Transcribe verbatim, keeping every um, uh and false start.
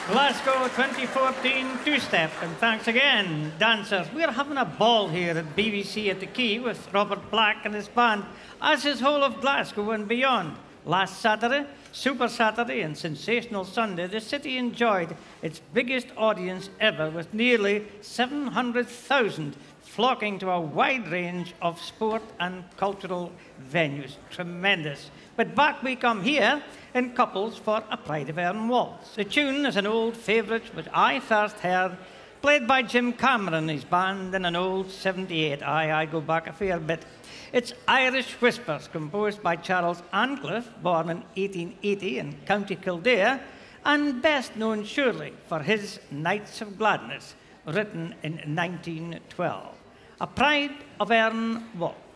Glasgow twenty fourteen two-step, and thanks again, dancers. We're having a ball here at B B C at the Quay with Robert Black and his band, as is whole of Glasgow and beyond. Last Saturday, Super Saturday and Sensational Sunday, the city enjoyed its biggest audience ever, with nearly seven hundred thousand flocking to a wide range of sport and cultural venues. Tremendous. But back we come here in couples for a Pride of Erin waltz. The tune is an old favourite which I first heard, played by Jim Cameron and his band in an old seventy-eight. Aye, I go back a fair bit. It's Irish Whispers, composed by Charles Ancliffe, born in eighteen eighty in County Kildare, and best known surely for his Nights of Gladness, written in nineteen twelve. A Pride of Erin waltz.